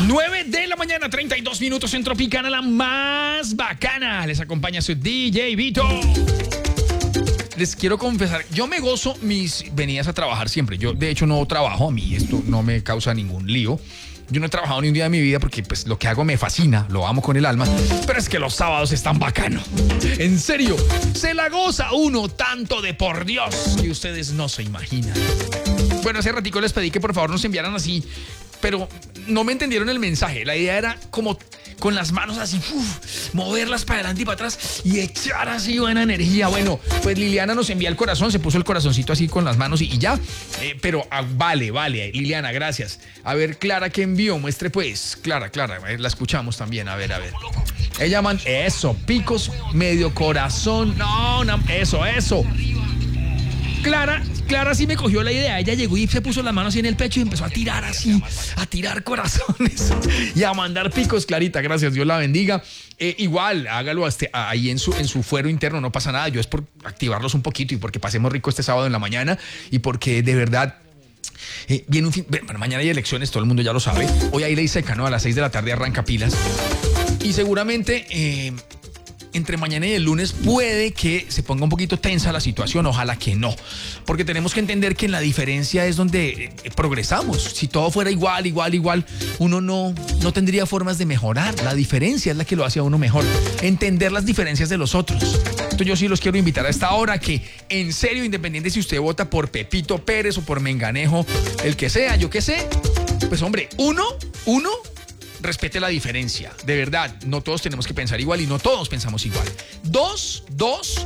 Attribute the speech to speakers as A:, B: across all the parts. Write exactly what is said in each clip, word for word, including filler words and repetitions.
A: nueve de la mañana, treinta y dos minutos en Tropicana, la más bacana. Les acompaña su D J Vito. Les quiero confesar, yo me gozo mis venidas a trabajar siempre. Yo, de hecho, no trabajo. A mí esto no me causa ningún lío. Yo no he trabajado ni un día de mi vida porque pues lo que hago me fascina, lo amo con el alma, pero es que los sábados están bacano. En serio, se la goza uno tanto de por Dios que ustedes no se imaginan. Bueno, hace ratico les pedí que por favor nos enviaran así, pero no me entendieron el mensaje. La idea era como con las manos así, uf, moverlas para adelante y para atrás y echar así buena energía. Bueno, pues Liliana nos envía el corazón, se puso el corazoncito así con las manos y, y ya. Eh, pero ah, vale, vale, Liliana, gracias. A ver, Clara, ¿qué envió? Muestre pues. Clara, Clara, a ver, la escuchamos también. A ver, a ver. Ella manda, eso, picos, medio corazón. No, no, eso, eso. Clara, Clara sí me cogió la idea. Ella llegó y se puso las manos así en el pecho y empezó a tirar así, a tirar corazones y a mandar picos. Clarita, gracias, Dios la bendiga. Eh, igual, hágalo hasta ahí en su, en su fuero interno, no pasa nada. Yo es por activarlos un poquito y porque pasemos rico este sábado en la mañana y porque de verdad eh, viene un fin. Bueno, mañana hay elecciones, todo el mundo ya lo sabe. Hoy hay ley seca, ¿no? A las seis de la tarde arranca pilas. Y seguramente Eh, entre mañana y el lunes puede que se ponga un poquito tensa la situación, ojalá que no, porque tenemos que entender que en la diferencia es donde eh, progresamos. Si todo fuera igual, igual, igual, uno no, no tendría formas de mejorar. La diferencia es la que lo hace a uno mejor, entender las diferencias de los otros. Entonces yo sí los quiero invitar a esta hora que, en serio, independiente si usted vota por Pepito Pérez o por Menganejo, el que sea, yo qué sé, pues hombre, uno, uno, respete la diferencia, de verdad, no todos tenemos que pensar igual y no todos pensamos igual. Dos, dos,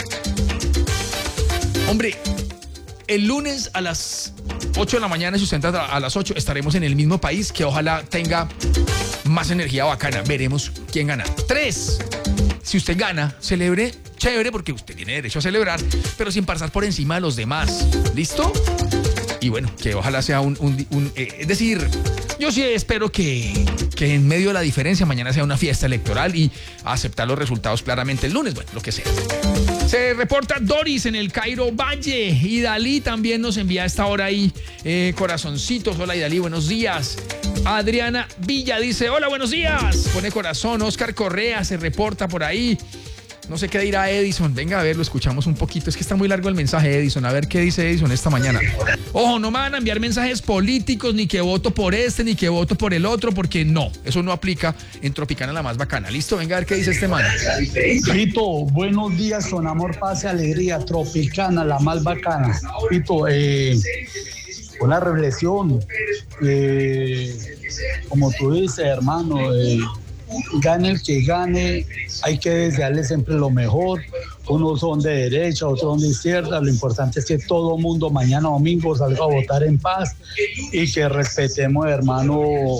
A: hombre, el lunes a las ocho de la mañana, si usted entra a las ocho, estaremos en el mismo país que ojalá tenga más energía bacana, veremos quién gana. Tres, si usted gana, celebre, chévere, porque usted tiene derecho a celebrar, pero sin pasar por encima de los demás, ¿listo? Y bueno, que ojalá sea un, un, un eh, es decir, yo sí espero que, que en medio de la diferencia mañana sea una fiesta electoral y aceptar los resultados claramente el lunes, bueno, lo que sea. Se reporta Doris en el Cairo Valle y Dalí también nos envía a esta hora ahí eh, corazoncitos. Hola Dalí, buenos días. Adriana Villa dice, hola, buenos días. Pone corazón. Oscar Correa se reporta por ahí. No sé qué dirá Edison. Venga, a ver, lo escuchamos un poquito. Es que está muy largo el mensaje, Edison. A ver qué dice Edison esta mañana. Ojo, no me van a enviar mensajes políticos, ni que voto por este, ni que voto por el otro, porque no, eso no aplica en Tropicana la más bacana. ¿Listo? Venga a ver qué dice este man.
B: Pito, buenos días con amor, paz y alegría. Tropicana la más bacana. Pito, eh, una reflexión. Eh, como tú dices, hermano, eh, gane el que gane, hay que desearle siempre lo mejor. Unos son de derecha, otros son de izquierda. Lo importante es que todo mundo mañana domingo salga a votar en paz y que respetemos, hermano,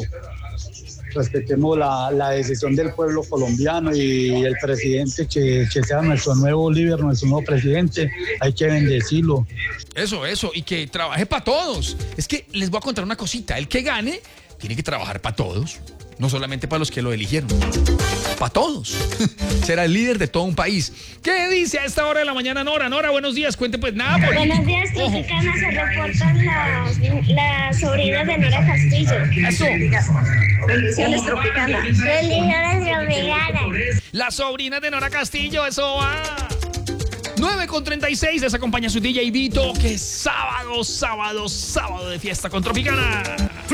B: respetemos la, la decisión del pueblo colombiano y el presidente que, que sea nuestro nuevo líder, nuestro nuevo presidente. Hay que bendecirlo.
A: Eso, eso, y que trabaje para todos. Es que les voy a contar una cosita. El que gane tiene que trabajar para todos. No solamente para los que lo eligieron, para todos. Será el líder de todo un país. ¿Qué dice a esta hora de la mañana Nora? Nora, buenos días, cuente pues nada. Por...
C: Buenos días, Tropicana, se reportan las, las sobrinas de Nora Castillo.
A: Eso.
C: Bendiciones, Tropicana. Bendiciones, Tropicana.
A: Las sobrinas de Nora Castillo, eso va. nueve con treinta y seis, les acompaña su D J Vito, que es sábado, sábado, sábado de fiesta con Tropicana.